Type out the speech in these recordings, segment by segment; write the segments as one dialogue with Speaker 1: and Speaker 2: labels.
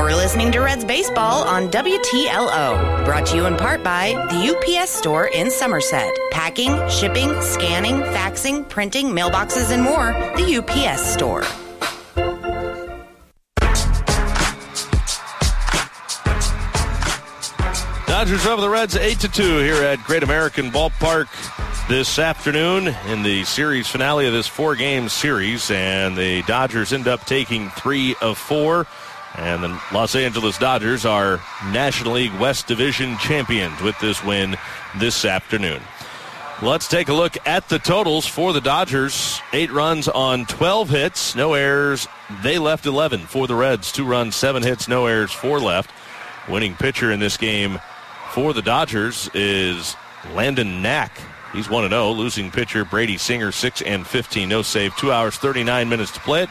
Speaker 1: You're listening to Reds Baseball on WTLO. Brought to you in part by the UPS Store in Somerset. Packing, shipping, scanning, faxing, printing, mailboxes, and more. The UPS Store.
Speaker 2: Dodgers over the Reds 8-2 here at Great American Ballpark this afternoon in the series finale of this 4-game series. And the Dodgers end up taking 3 of 4. And the Los Angeles Dodgers are National League West Division champions with this win this afternoon. Let's take a look at the totals for the Dodgers. 8 runs on 12 hits, no errors. They left 11 for the Reds. 2 runs, 7 hits, no errors, 4 left. Winning pitcher in this game for the Dodgers is Landon Knack. He's 1-0. Losing pitcher Brady Singer, 6-15. No save. 2 hours, 39 minutes to play it.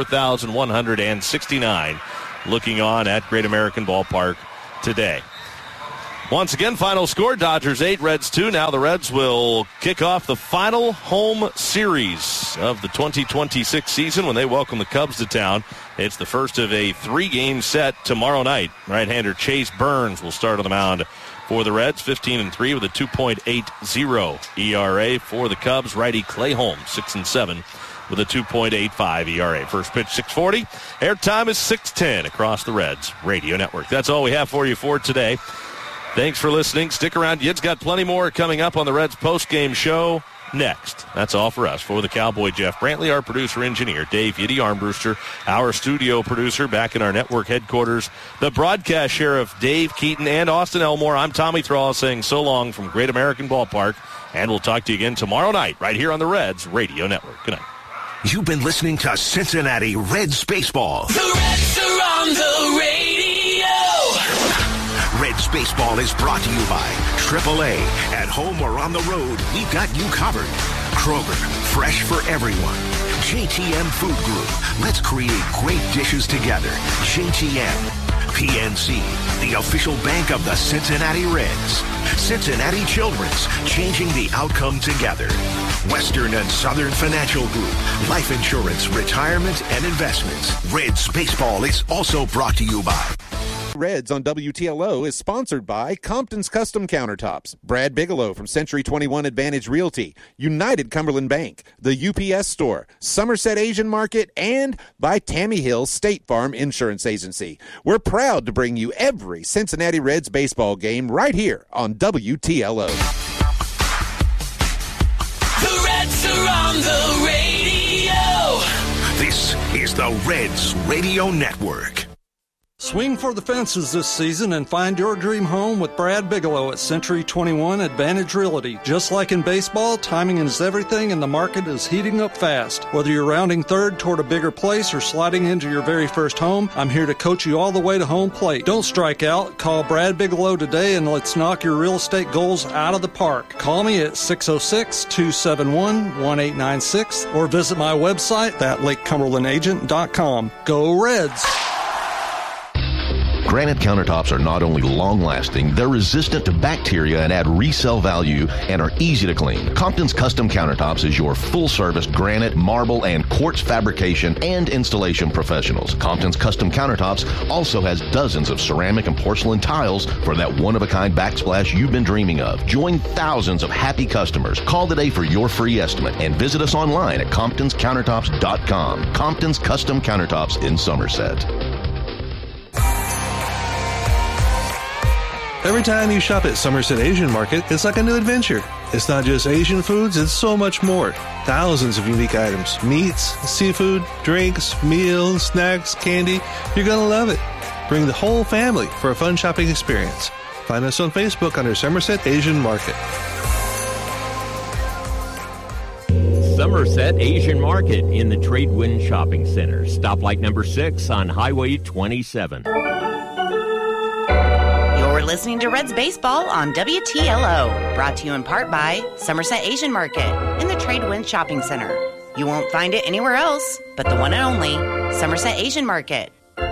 Speaker 2: 24,169 looking on at Great American Ballpark today. Once again, final score, Dodgers 8, Reds 2. Now the Reds will kick off the final home series of the 2026 season when they welcome the Cubs to town. It's the first of a 3-game set tomorrow night. Right-hander Chase Burns will start on the mound for the Reds, 15-3 with a 2.80 ERA. For the Cubs, righty Clay Holmes, 6-7 with a 2.85 ERA. First pitch, 6:40. Airtime is 6:10 across the Reds Radio Network. That's all we have for you for today. Thanks for listening. Stick around. Yid's got plenty more coming up on the Reds post-game show next. That's all for us. For the Cowboy, Jeff Brantley, our producer-engineer, Dave Yiddy Armbruster, our studio producer back in our network headquarters, the broadcast sheriff, Dave Keaton, and Austin Elmore. I'm Tommy Thrall saying so long from Great American Ballpark, and we'll talk to you again tomorrow night right here on the Reds Radio Network. Good night.
Speaker 3: You've been listening to Cincinnati Reds Baseball.
Speaker 4: The Reds are on the radio.
Speaker 3: Reds Baseball is brought to you by AAA. At home or on the road, we've got you covered. Kroger, fresh for everyone. JTM Food Group, let's create great dishes together. JTM. PNC, the official bank of the Cincinnati Reds. Cincinnati Children's, changing the outcome together. Western and Southern Financial Group, life insurance, retirement, and investments. Reds Baseball is also brought to you by
Speaker 5: Reds on WTLO is sponsored by Compton's Custom Countertops, Brad Bigelow from Century 21 Advantage Realty, United Cumberland Bank, the UPS Store, Somerset Asian Market, and by Tammy Hill State Farm Insurance Agency. We're proud to bring you every Cincinnati Reds baseball game right here on WTLO.
Speaker 4: The Reds are on the radio.
Speaker 3: This is the Reds Radio Network.
Speaker 6: Swing for the fences this season and find your dream home with Brad Bigelow at Century 21 Advantage Realty. Just like in baseball, timing is everything and the market is heating up fast. Whether you're rounding third toward a bigger place or sliding into your very first home, I'm here to coach you all the way to home plate. Don't strike out. Call Brad Bigelow today and let's knock your real estate goals out of the park. Call me at 606-271-1896 or visit my website, thatLakeCumberlandAgent.com. Go Reds!
Speaker 7: Granite countertops are not only long-lasting, they're resistant to bacteria and add resale value and are easy to clean. Compton's Custom Countertops is your full-service granite, marble, and quartz fabrication and installation professionals. Compton's Custom Countertops also has dozens of ceramic and porcelain tiles for that one-of-a-kind backsplash you've been dreaming of. Join thousands of happy customers. Call today for your free estimate and visit us online at ComptonsCountertops.com. Compton's Custom Countertops in Somerset.
Speaker 8: Every time you shop at Somerset Asian Market, it's like a new adventure. It's not just Asian foods, it's so much more. Thousands of unique items, meats, seafood, drinks, meals, snacks, candy. You're going to love it. Bring the whole family for a fun shopping experience. Find us on Facebook under Somerset Asian Market.
Speaker 9: Somerset Asian Market in the Tradewind Shopping Center. Stoplight number 6 on Highway 27.
Speaker 1: You're listening to Reds Baseball on WTLO. Brought to you in part by Somerset Asian Market in the Tradewind Shopping Center. You won't find it anywhere else but the one and only Somerset Asian Market.
Speaker 4: The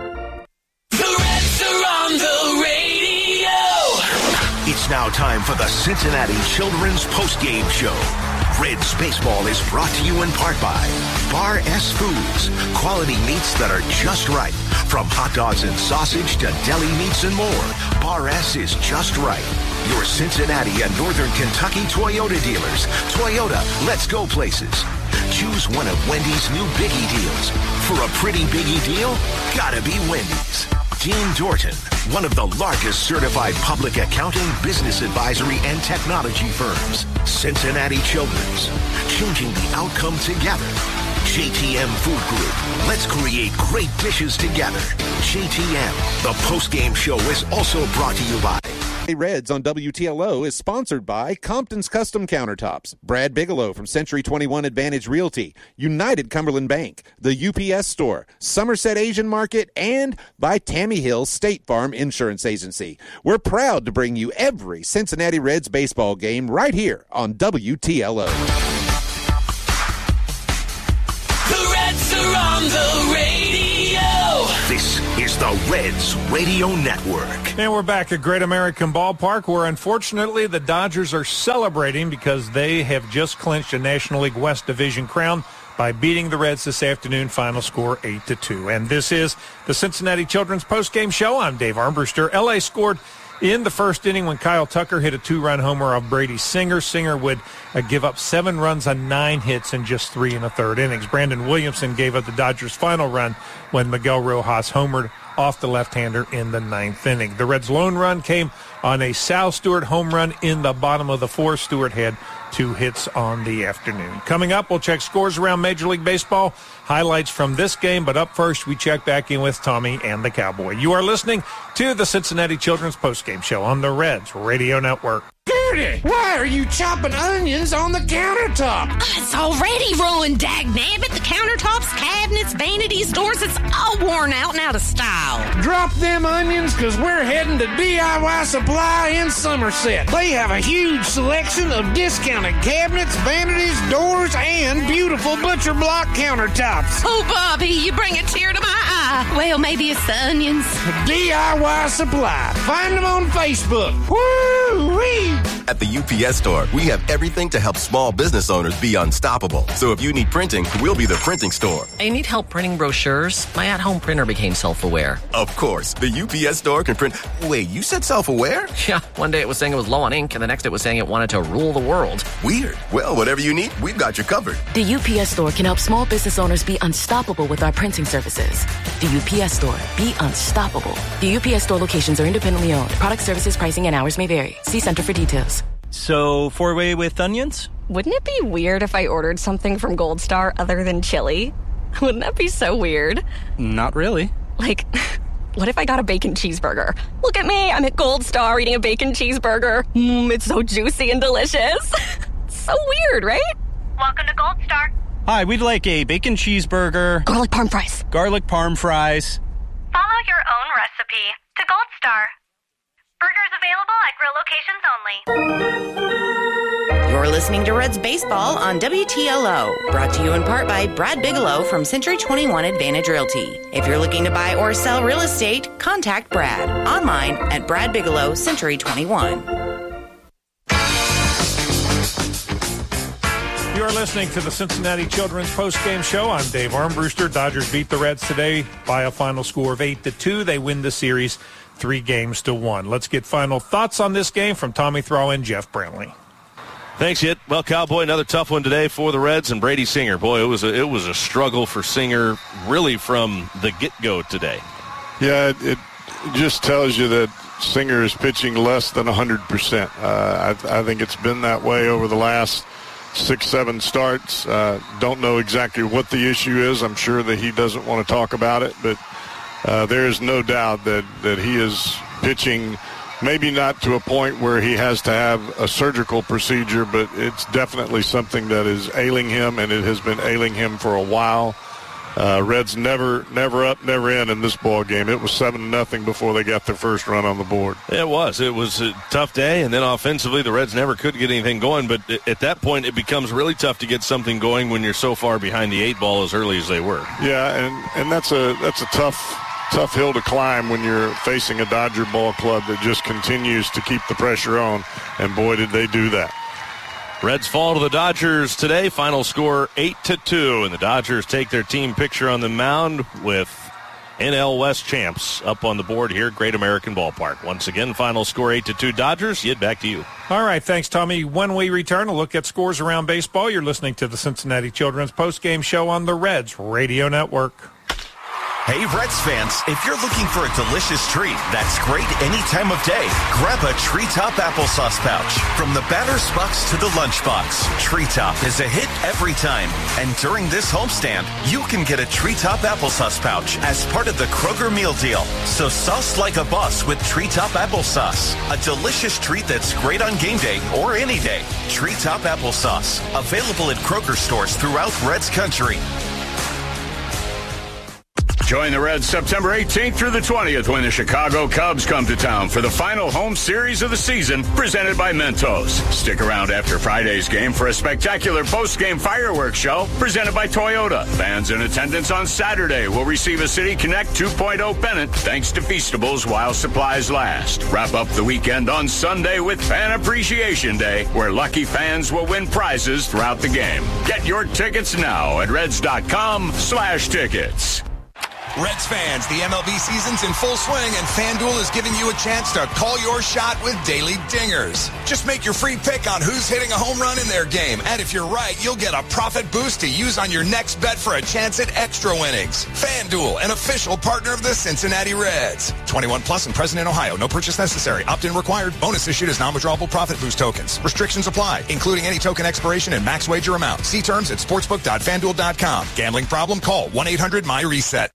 Speaker 4: Reds are on the radio.
Speaker 3: It's now time for the Cincinnati Children's Postgame Show. Reds Baseball is brought to you in part by Bar S Foods. Quality meats that are just right From hot dogs and sausage to deli meats and more, Bar S is just right. Your Cincinnati and Northern Kentucky Toyota dealers. Toyota, let's go places. Choose one of Wendy's new Biggie deals. For a pretty Biggie deal, gotta be Wendy's. Dean Dorton, one of the largest certified public accounting, business advisory, and technology firms. Cincinnati Children's, changing the outcome together. JTM Food Group, let's create great dishes together. JTM, the post-game show is also brought to you by
Speaker 5: Reds on WTLO is sponsored by Compton's Custom Countertops, Brad Bigelow from Century 21 Advantage Realty, United Cumberland Bank, the UPS Store, Somerset Asian Market, and by Tammy Hill State Farm Insurance Agency. We're proud to bring you every Cincinnati Reds baseball game right here on WTLO.
Speaker 4: The Reds are on the radio.
Speaker 3: This is the Reds Radio Network.
Speaker 10: And we're back at Great American Ballpark, where unfortunately the Dodgers are celebrating because they have just clinched a National League West Division crown by beating the Reds this afternoon. Final score 8-2. And this is the Cincinnati Children's postgame show. I'm Dave Armbruster. LA scored in the first inning when Kyle Tucker hit a 2-run homer off Brady Singer. Singer would give up 7 runs on 9 hits in just 3 1/3 innings. Brandon Williamson gave up the Dodgers' final run when Miguel Rojas homered off the left-hander in the 9th inning. The Reds' lone run came on a Sal Stewart home run in the bottom of the 4th. Stewart had 2 hits on the afternoon. Coming up, we'll check scores around Major League Baseball, highlights from this game, but up first, we check back in with Tommy and the Cowboy. You are listening to the Cincinnati Children's postgame show on the Reds Radio Network.
Speaker 11: Gertie, why are you chopping onions on the countertop?
Speaker 12: It's already ruined, dagnabbit. The countertops, cabinets, vanities, doors, it's all worn out and out of style.
Speaker 11: Drop them onions, because we're heading to DIY Supply in Somerset. They have a huge selection of discounted cabinets, vanities, doors, and beautiful butcher block countertops.
Speaker 12: Oh, Bobby, you bring a tear to my eye. Well, maybe it's the onions.
Speaker 11: DIY Supply. Find them on Facebook. Woo-wee!
Speaker 13: At the UPS Store, we have everything to help small business owners be unstoppable. So if you need printing, we'll be the printing store.
Speaker 14: I need help printing brochures. My at-home printer became self-aware.
Speaker 13: Of course, the UPS Store can print... Wait, you said self-aware?
Speaker 14: Yeah, one day it was saying it was low on ink, and the next it was saying it wanted to rule the world.
Speaker 13: Weird. Well, whatever you need, we've got you covered.
Speaker 15: The UPS Store can help small business owners be unstoppable with our printing services. The UPS Store. Be unstoppable. The UPS Store locations are independently owned. Product services, pricing, and hours may vary. See Center for details.
Speaker 16: So, 4-way with onions?
Speaker 17: Wouldn't it be weird if I ordered something from Gold Star other than chili? Wouldn't that be so weird?
Speaker 16: Not really.
Speaker 17: Like, what if I got a bacon cheeseburger? Look at me, I'm at Gold Star eating a bacon cheeseburger. It's so juicy and delicious. So weird, right?
Speaker 18: Welcome to Gold Star.
Speaker 16: Hi, we'd like a bacon cheeseburger.
Speaker 17: Garlic parm fries.
Speaker 16: Garlic parm fries.
Speaker 18: Follow your own recipe to Gold Star. Burgers available at grill locations only.
Speaker 1: You're listening to Reds Baseball on WTLO, brought to you in part by Brad Bigelow from Century 21 Advantage Realty. If you're looking to buy or sell real estate, contact Brad online at Brad Bigelow Century 21.
Speaker 10: You are listening to the Cincinnati Children's postgame show. I'm Dave Armbruster. Dodgers beat the Reds today by a final score of 8-2. They win the series 3-1. Let's get final thoughts on this game from Tommy Thrall and Jeff Brantley.
Speaker 2: Thanks, Yit. Well, Cowboy, another tough one today for the Reds and Brady Singer. Boy, it was a struggle for Singer really from the get-go today.
Speaker 19: Yeah, it just tells you that Singer is pitching less than 100%. I think it's been that way over the last 6-7 starts. Don't know exactly what the issue is. I'm sure that he doesn't want to talk about it, but there is no doubt that he is pitching maybe not to a point where he has to have a surgical procedure, but it's definitely something that is ailing him, and it has been ailing him for a while. Reds never up, never in this ball game. It was 7-0 before they got their first run on the board.
Speaker 2: It was a tough day, and then offensively the Reds never could get anything going, but at that point it becomes really tough to get something going when you're so far behind the 8 ball as early as they were.
Speaker 19: Yeah, and that's a tough hill to climb when you're facing a Dodger ball club that just continues to keep the pressure on, and boy did they do that.
Speaker 2: Reds fall to the Dodgers today. Final score 8-2, and the Dodgers take their team picture on the mound with NL West champs up on the board here at Great American Ballpark. Once again, final score 8-2 Dodgers. Yid, back to you.
Speaker 10: All right, thanks, Tommy. When we return, a look at scores around baseball. You're listening to the Cincinnati Children's postgame show on the Reds Radio Network.
Speaker 20: Hey, Reds fans, if you're looking for a delicious treat that's great any time of day, grab a Treetop applesauce pouch. From the batter's box to the lunchbox, Treetop is a hit every time. And during this homestand, you can get a Treetop applesauce pouch as part of the Kroger meal deal. So sauce like a boss with Treetop applesauce. A delicious treat that's great on game day or any day. Treetop applesauce. Available at Kroger stores throughout Reds country.
Speaker 21: Join the Reds September 18th through the 20th when the Chicago Cubs come to town for the final home series of the season, presented by Mentos. Stick around after Friday's game for a spectacular post-game fireworks show presented by Toyota. Fans in attendance on Saturday will receive a City Connect 2.0 pennant thanks to Feastables while supplies last. Wrap up the weekend on Sunday with Fan Appreciation Day, where lucky fans will win prizes throughout the game. Get your tickets now at Reds.com/tickets.
Speaker 22: Reds fans, the MLB season's in full swing, and FanDuel is giving you a chance to call your shot with daily dingers. Just make your free pick on who's hitting a home run in their game, and if you're right, you'll get a profit boost to use on your next bet for a chance at extra winnings. FanDuel, an official partner of the Cincinnati Reds. 21 plus and present in Ohio. No purchase necessary. Opt-in required. Bonus issued as non-withdrawable profit boost tokens. Restrictions apply, including any token expiration and max wager amount. See terms at sportsbook.fanduel.com. Gambling problem? Call 1-800-MY-RESET.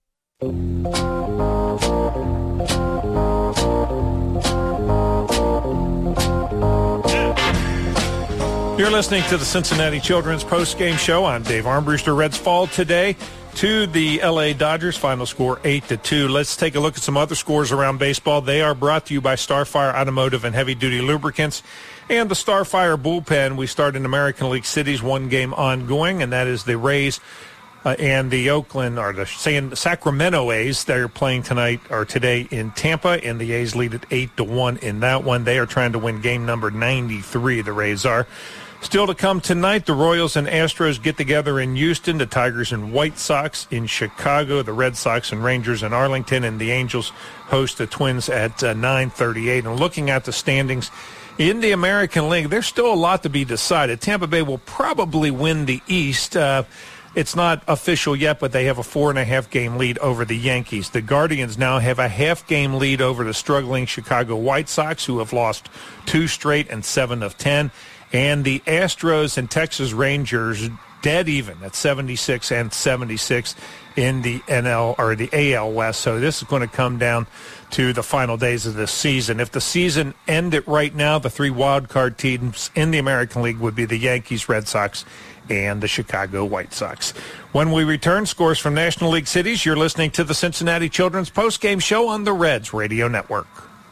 Speaker 10: You're listening to the Cincinnati Children's postgame show. I'm Dave Armbruster. Reds fall today to the L.A. Dodgers. Final score 8-2. Let's take a look at some other scores around baseball. They are brought to you by Starfire Automotive and Heavy Duty Lubricants and the Starfire Bullpen. We start in American League cities, one game ongoing, and that is the Rays and the Oakland, or the Sacramento A's. They're playing tonight or today in Tampa, and the A's lead it 8-1 in that one. They are trying to win game number 93, the Rays are. Still to come tonight, the Royals and Astros get together in Houston, the Tigers and White Sox in Chicago, the Red Sox and Rangers in Arlington, and the Angels host the Twins at 9:38. And looking at the standings in the American League, there's still a lot to be decided. Tampa Bay will probably win the East. It's not official yet, but they have a 4.5-game lead over the Yankees. The Guardians now have a half-game lead over the struggling Chicago White Sox, who have lost 2 straight and 7 of 10. And the Astros and Texas Rangers dead even at 76 and 76 in the NL or the AL West. So this is going to come down to the final days of this season. If the season ended right now, the 3 wild card teams in the American League would be the Yankees, Red Sox, and the Chicago White Sox. When we return, scores from National League cities. You're listening to the Cincinnati Children's postgame show on the Reds Radio Network.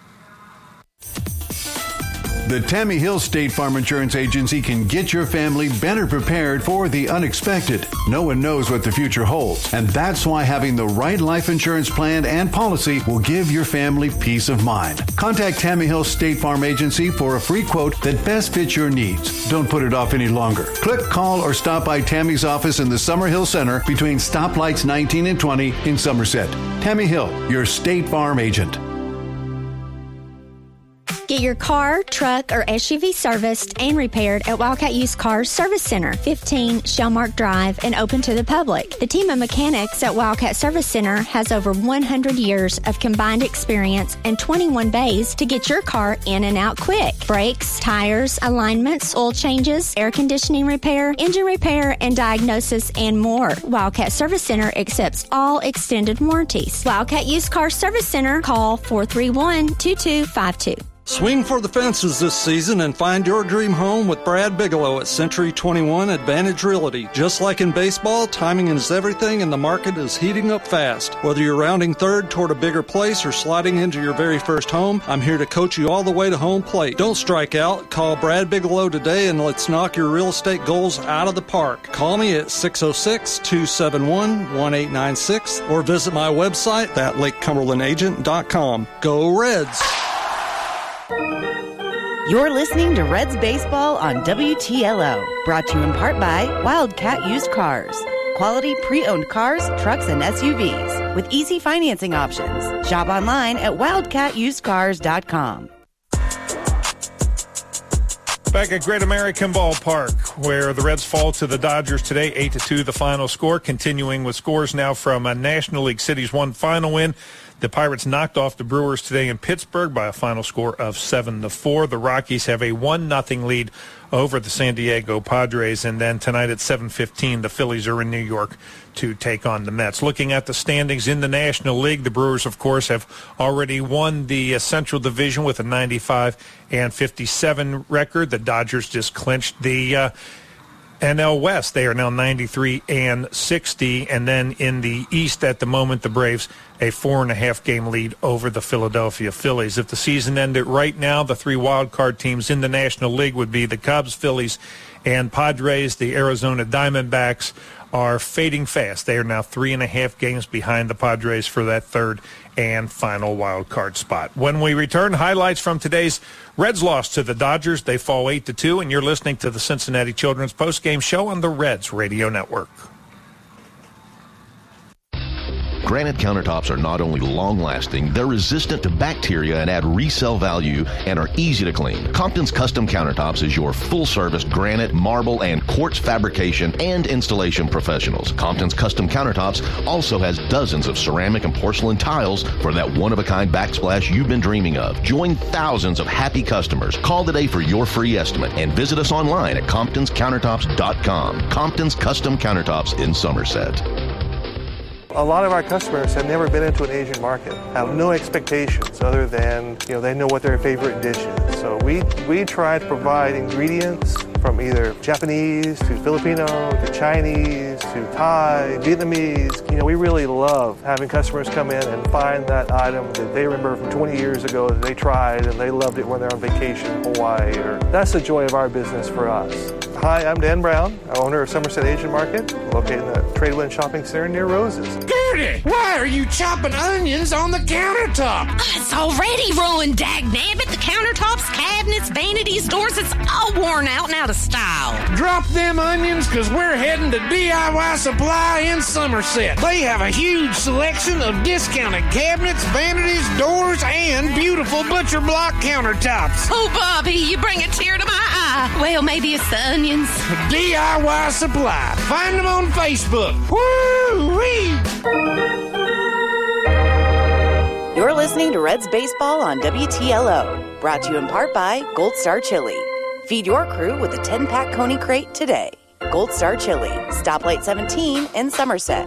Speaker 23: The Tammy Hill State Farm Insurance Agency can get your family better prepared for the unexpected. No one knows what the future holds, and that's why having the right life insurance plan and policy will give your family peace of mind. Contact Tammy Hill State Farm Agency for a free quote that best fits your needs. Don't put it off any longer. Click, call, or stop by Tammy's office in the Summerhill Center between stoplights 19 and 20 in Somerset. Tammy Hill, your State Farm agent.
Speaker 24: Get your car, truck, or SUV serviced and repaired at Wildcat Used Cars Service Center, 15 Shellmark Drive, and open to the public. The team of mechanics at Wildcat Service Center has over 100 years of combined experience and 21 bays to get your car in and out quick. Brakes, tires, alignments, oil changes, air conditioning repair, engine repair, and diagnosis, and more. Wildcat Service Center accepts all extended warranties. Wildcat Used Cars Service Center, call 431-2252.
Speaker 6: Swing for the fences this season and find your dream home with Brad Bigelow at Century 21 Advantage Realty. Just like in baseball, timing is everything and the market is heating up fast. Whether you're rounding third toward a bigger place or sliding into your very first home, I'm here to coach you all the way to home plate. Don't strike out. Call Brad Bigelow today and let's knock your real estate goals out of the park. Call me at 606-271-1896 or visit my website at LakeCumberlandAgent.com. Go Reds!
Speaker 1: You're listening to Reds Baseball on WTLO, brought to you in part by Wildcat Used Cars. Quality pre-owned cars, trucks, and SUVs. with easy financing options. Shop online at wildcatusedcars.com.
Speaker 10: Back at Great American Ballpark, where the Reds fall to the Dodgers today, 8-2 the final score. Continuing with scores now from National League City's one final win. The Pirates knocked off the Brewers today in Pittsburgh by a final score of 7-4. The Rockies have a 1-0 lead over the San Diego Padres. And then tonight at 7:15, the Phillies are in New York to take on the Mets. Looking at the standings in the National League, the Brewers, of course, have already won the Central Division with a 95-57 record. The Dodgers just clinched the NL West. They are now 93-60. And then in the East at the moment, the Braves a 4.5-game lead over the Philadelphia Phillies. If the season ended right now, the three wild card teams in the National League would be the Cubs, Phillies, and Padres. The Arizona Diamondbacks are fading fast. They are now 3.5 games behind the Padres for that third and final wild card spot. When we return, highlights from today's Reds loss to the Dodgers. They fall 8-2, and you're listening to the Cincinnati Children's Postgame Show on the Reds Radio Network.
Speaker 5: Granite countertops are not only long-lasting, they're resistant to bacteria and add resale value and are easy to clean. Compton's Custom Countertops is your full-service granite, marble, and quartz fabrication and installation professionals. Compton's Custom Countertops also has dozens of ceramic and porcelain tiles for that one-of-a-kind backsplash you've been dreaming of. Join thousands of happy customers. Call today for your free estimate and visit us online at comptonscountertops.com. Compton's Custom Countertops in Somerset.
Speaker 7: A lot of our customers have never been into an Asian market, have no expectations other than, they know what their favorite dish is. So we try to provide ingredients from either Japanese to Filipino to Chinese to Thai, Vietnamese. We really love having customers come in and find that item that they remember from 20 years ago that they tried and they loved it when they're on vacation in Hawaii. That's the joy of our business for us. Hi, I'm Dan Brown, owner of Somerset Asian Market, located in the Tradewind Shopping Center near Roses.
Speaker 11: Gertie, why are you chopping onions on the countertop?
Speaker 12: It's already ruined, dagnabbit. The countertops, cabinets, vanities, doors, it's all worn out and out of style.
Speaker 11: Drop them onions, because we're heading to DIY Supply in Somerset. They have a huge selection of discounted cabinets, vanities, doors, and beautiful butcher block countertops.
Speaker 12: Oh, Bobby, you bring a tear to my eye. Well, maybe it's the onions.
Speaker 11: DIY Supply. Find them on Facebook. Woo-wee!
Speaker 1: You're listening to Reds Baseball on WTLO, brought to you in part by Gold Star Chili. Feed your crew with a 10-pack Coney Crate today. Gold Star Chili, Stoplight 17 in Somerset.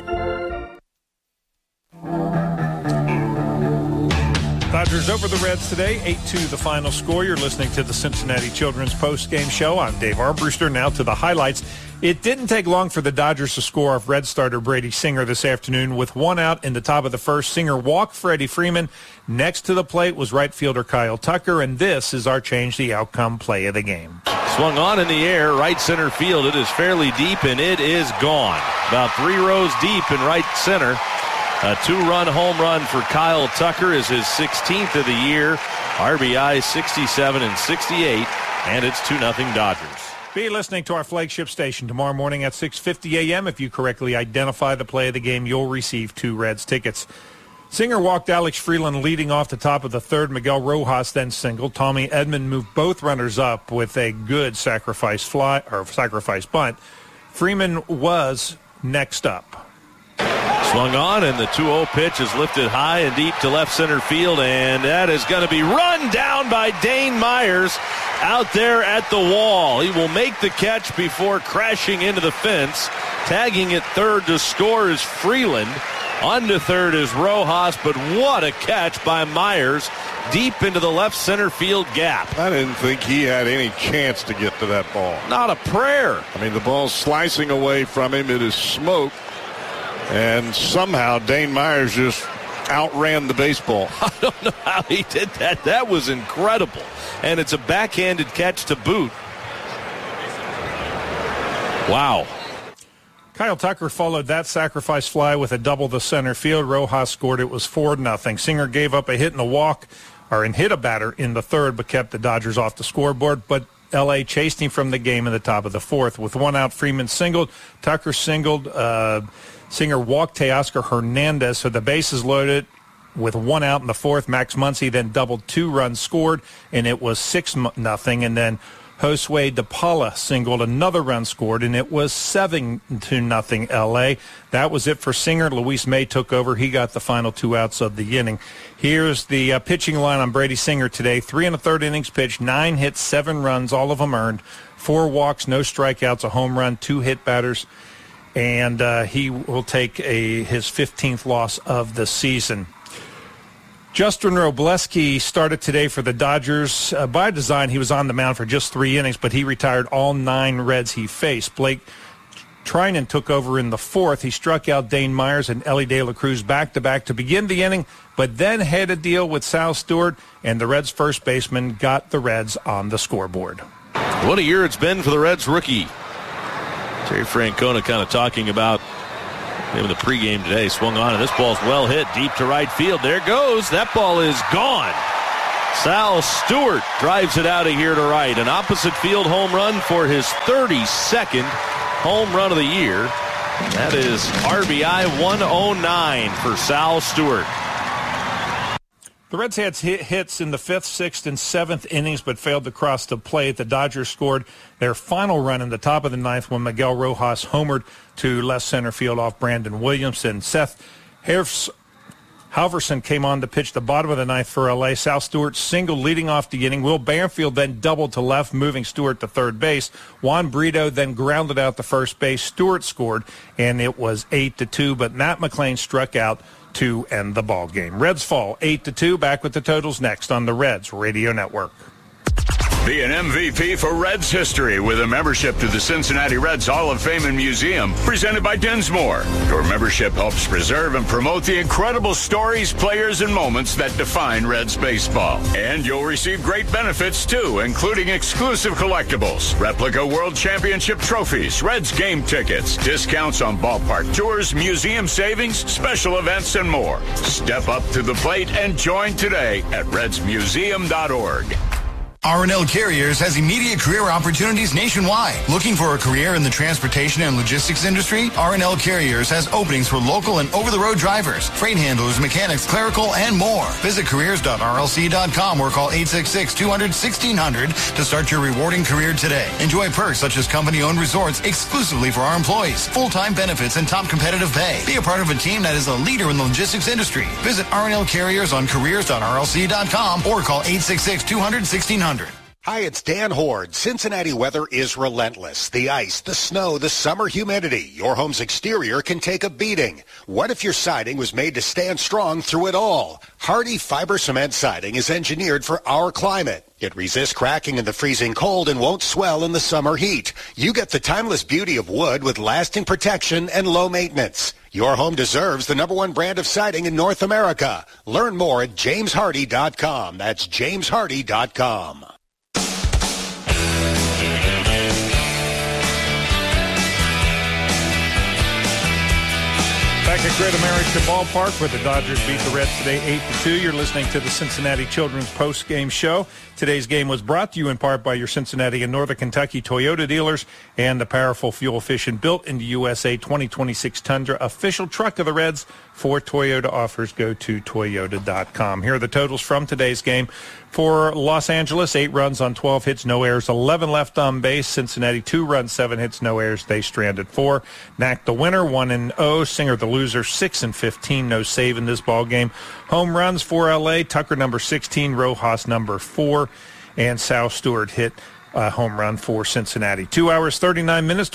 Speaker 10: Dodgers over the Reds today, 8-2 the final score. You're listening to the Cincinnati Children's Post-Game Show. I'm Dave Armbruster. Now to the highlights. It didn't take long for the Dodgers to score off Red starter Brady Singer this afternoon. With one out in the top of the first, Singer walked Freddie Freeman. Next to the plate was right fielder Kyle Tucker, and this is our change the outcome play of the game.
Speaker 2: Swung on in the air, right center field. It is fairly deep, and it is gone. About 3 rows deep in right center. A 2-run home run for Kyle Tucker is his 16th of the year. RBI 67 and 68, and it's 2-0 Dodgers.
Speaker 10: Be listening to our flagship station tomorrow morning at 6:50 a.m. If you correctly identify the play of the game, you'll receive 2 Reds tickets. Singer walked Alex Freeland leading off the top of the third. Miguel Rojas then singled. Tommy Edman moved both runners up with a good sacrifice bunt. Freeman was next up.
Speaker 2: Swung on, and the 2-0 pitch is lifted high and deep to left center field, and that is going to be run down by Dane Myers out there at the wall. He will make the catch before crashing into the fence. Tagging at third to score is Freeland. On to third is Rojas, but what a catch by Myers deep into the left center field gap.
Speaker 19: I didn't think he had any chance to get to that ball.
Speaker 2: Not a prayer.
Speaker 19: I mean, the ball's slicing away from him. It is smoke. And somehow Dane Myers just outran the baseball.
Speaker 2: I don't know how he did that. That was incredible. And it's a backhanded catch to boot. Wow.
Speaker 10: Kyle Tucker followed that sacrifice fly with a double to center field. Rojas scored. It was 4-0. Singer gave up a hit and a walk, and hit a batter in the third, but kept the Dodgers off the scoreboard. But L.A. chased him from the game in the top of the fourth. With one out, Freeman singled. Tucker singled. Singer walked Teoscar Hernandez, so the bases loaded with 1 out in the 4th. Max Muncy then doubled, 2 runs scored, and it was 6-0. And then Josue DePaula singled, another run scored, and it was 7-0 L.A. That was it for Singer. Luis May took over. He got the final 2 outs of the inning. Here's the pitching line on Brady Singer today. 3 1/3 innings pitched, 9 hits, 7 runs, all of them earned, 4 walks, no strikeouts, a home run, 2 hit batters, and he will take his 15th loss of the season. Justin Robleski started today for the Dodgers. By design, he was on the mound for just 3 innings, but he retired all 9 Reds he faced. Blake Trinan took over in the 4th. He struck out Dane Myers and Ellie De La Cruz back-to-back to begin the inning, but then had a deal with Sal Stewart, and the Reds' first baseman got the Reds on the scoreboard.
Speaker 2: What a year it's been for the Reds rookie. Terry Francona kind of talking about him in the pregame today. Swung on, and this ball's well hit deep to right field. There it goes. That ball is gone. Sal Stewart drives it out of here to right. An opposite field home run for his 32nd home run of the year. That is RBI 109 for Sal Stewart.
Speaker 10: The Reds had hits in the 5th, 6th, and 7th innings, but failed to cross the plate. The Dodgers scored their final run in the top of the 9th when Miguel Rojas homered to left center field off Brandon Williamson. Seth Halverson came on to pitch the bottom of the 9th for L.A. Sal Stewart singled leading off the inning. Will Banfield then doubled to left, moving Stewart to third base. Juan Brito then grounded out to first base. Stewart scored, and it was 8-2, but Matt McLean struck out to end the ball game. Reds fall 8-2. Back with the totals next on the Reds Radio Network.
Speaker 21: Be an MVP for Reds history with a membership to the Cincinnati Reds Hall of Fame and Museum, presented by Dinsmore. Your membership helps preserve and promote the incredible stories, players, and moments that define Reds baseball. And you'll receive great benefits, too, including exclusive collectibles, replica World Championship trophies, Reds game tickets, discounts on ballpark tours, museum savings, special events, and more. Step up to the plate and join today at redsmuseum.org.
Speaker 3: R&L Carriers has immediate career opportunities nationwide. Looking for a career in the transportation and logistics industry? R&L Carriers has openings for local and over-the-road drivers, freight handlers, mechanics, clerical, and more. Visit careers.rlc.com or call 866-200-1600 to start your rewarding career today. Enjoy perks such as company-owned resorts exclusively for our employees, full-time benefits, and top competitive pay. Be a part of a team that is a leader in the logistics industry. Visit R&L Carriers on careers.rlc.com or call 866-200-1600.
Speaker 4: Hi, it's Dan Horde. Cincinnati weather is relentless. The ice, the snow, the summer humidity. Your home's exterior can take a beating. What if your siding was made to stand strong through it all? Hardy Fiber Cement Siding is engineered for our climate. It resists cracking in the freezing cold and won't swell in the summer heat. You get the timeless beauty of wood with lasting protection and low maintenance. Your home deserves the #1 brand of siding in North America. Learn more at jameshardy.com. That's jameshardy.com.
Speaker 10: Back at Great American Ballpark, where the Dodgers beat the Reds today 8-2. You're listening to the Cincinnati Children's Post-Game Show. Today's game was brought to you in part by your Cincinnati and Northern Kentucky Toyota dealers and the powerful, fuel-efficient, built in the USA 2026 Tundra, official truck of the Reds. For Toyota offers, go to Toyota.com. Here are the totals from today's game. For Los Angeles, 8 runs on 12 hits, no errors, 11 left on base. Cincinnati, 2 runs, 7 hits, no errors. They stranded 4. Knack the winner, 1-0. Singer the loser, 6-15, no save in this ball game. Home runs for L.A., Tucker number 16, Rojas number 4, and Sal Stewart hit home run for Cincinnati. 2 hours, 39 minutes,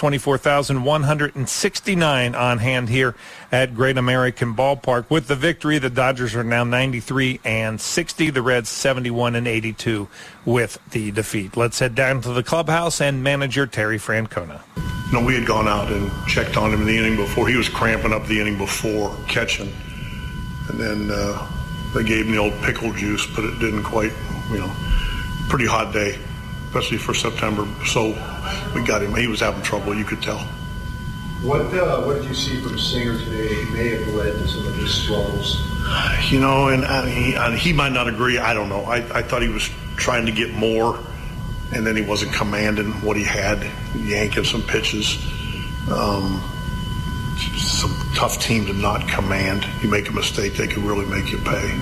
Speaker 10: 24,169 on hand here at Great American Ballpark. With the victory, the Dodgers are now 93-60. The Reds 71-82 with the defeat. Let's head down to the clubhouse and manager Terry Francona.
Speaker 8: No, we had gone out and checked on him in the inning before. He was cramping up the inning before catching. And then they gave him the old pickle juice, but it didn't quite, pretty hot day, especially for September. So we got him. He was having trouble, you could tell.
Speaker 9: What did you see from Singer today may have led to some of his struggles?
Speaker 8: And he might not agree. I don't know. I thought he was trying to get more, and then he wasn't commanding what he had, yanking some pitches. Some tough team to not command. You make a mistake, they can really make you pay.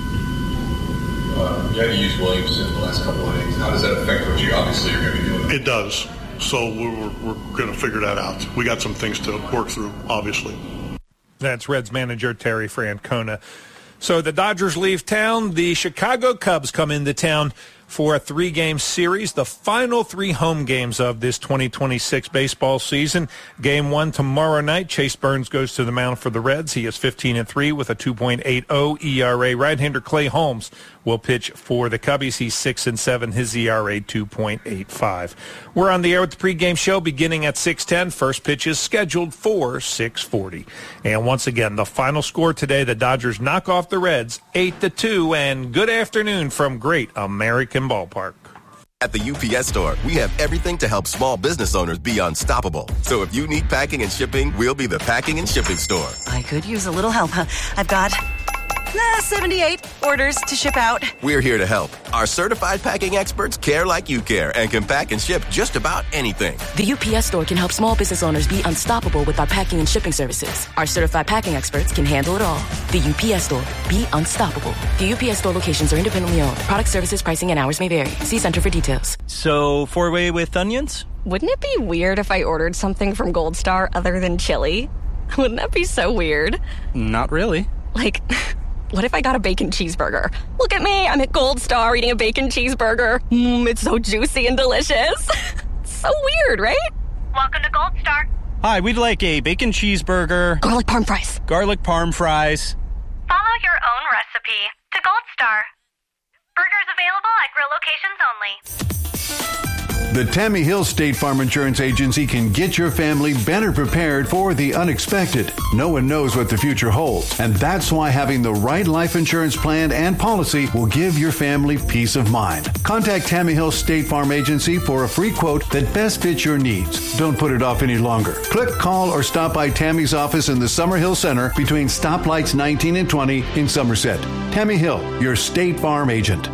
Speaker 9: You had to use Williamson in the last couple of innings. How does that affect what you obviously are going to be doing?
Speaker 8: It does. So we're going to figure that out. We got some things to work through, obviously.
Speaker 10: That's Reds manager Terry Francona. So the Dodgers leave town. The Chicago Cubs come into town for a 3-game series, the final 3 home games of this 2026 baseball season. Game 1 tomorrow night. Chase Burns goes to the mound for the Reds. He is 15-3 with a 2.80 ERA. Right-hander Clay Holmes will pitch for the Cubbies. He's 6-7. His ERA 2.85. We're on the air with the pregame show beginning at 6:10. First pitch is scheduled for 6:40. And once again, the final score today: the Dodgers knock off the Reds 8-2. And good afternoon from Great American Ballpark.
Speaker 13: At the UPS Store, we have everything to help small business owners be unstoppable. So if you need packing and shipping, we'll be the packing and shipping store.
Speaker 14: I could use a little help. I've got 78 orders to ship out.
Speaker 13: We're here to help. Our certified packing experts care like you care and can pack and ship just about anything.
Speaker 15: The UPS Store can help small business owners be unstoppable with our packing and shipping services. Our certified packing experts can handle it all. The UPS Store. Be unstoppable. The UPS Store locations are independently owned. Product, services, pricing, and hours may vary. See Center for details.
Speaker 16: So, 4-way with onions?
Speaker 12: Wouldn't it be weird if I ordered something from Gold Star other than chili? Wouldn't that be so weird?
Speaker 16: Not really.
Speaker 12: Like, what if I got a bacon cheeseburger? Look at me, I'm at Gold Star eating a bacon cheeseburger. It's so juicy and delicious. So weird, right?
Speaker 18: Welcome to Gold Star.
Speaker 16: Hi, we'd like a bacon cheeseburger.
Speaker 12: Garlic parm fries.
Speaker 16: Garlic parm fries.
Speaker 18: Follow your own recipe to Gold Star. Burgers available at grill locations only.
Speaker 23: The Tammy Hill State Farm Insurance Agency can get your family better prepared for the unexpected. No one knows what the future holds, and that's why having the right life insurance plan and policy will give your family peace of mind. Contact Tammy Hill State Farm Agency for a free quote that best fits your needs. Don't put it off any longer. Click, call, or stop by Tammy's office in the Summerhill Center between stoplights 19 and 20 in Somerset. Tammy Hill, your State Farm agent.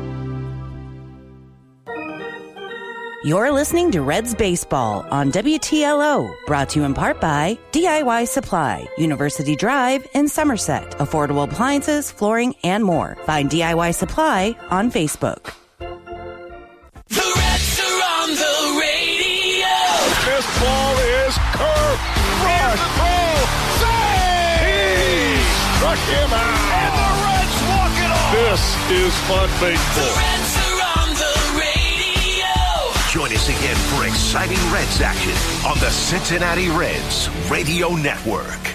Speaker 1: You're listening to Reds Baseball on WTLO, brought to you in part by DIY Supply, University Drive in Somerset. Affordable appliances, flooring, and more. Find DIY Supply on Facebook.
Speaker 11: The Reds are on the radio.
Speaker 19: This ball is curved. Rush. He struck him out.
Speaker 11: And the Reds walk it off.
Speaker 19: This is fun baseball.
Speaker 11: The Reds are on the radio.
Speaker 17: Join us again for exciting Reds action on the Cincinnati Reds Radio Network.